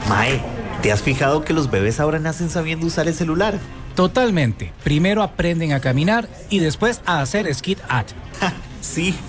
Mae, ¿te has fijado que los bebés ahora nacen sabiendo usar el celular? Totalmente. Primero aprenden a caminar y después a hacer skid at. Sí,